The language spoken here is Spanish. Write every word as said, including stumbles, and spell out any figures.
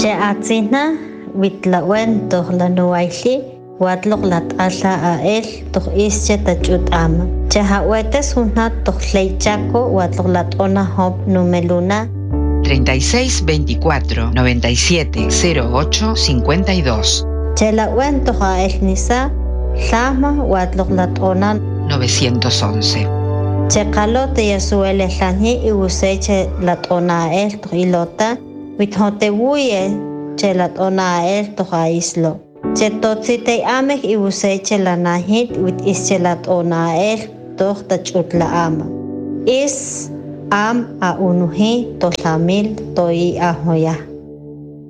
Che atzina witlawen toh lanuaili watlok lat'ala a el toh ische tachut ama. Che hawetes hunat toh leichaco watlok lat'ona hop numeluna treinta y seis veinticuatro noventa y siete cero ocho cincuenta y dos. Che lawen toh a el nisa llama watlok lat'ona novecientos once. Che kalote yasuele llani y useche lat'ona a el toh ilota withotebuye che lat'ona a el toh a islo. Che totzite amek y useche la nahit wit ische lat'ona a el toh tachut la ama. Is am a unuhi to lamil to i ahoya.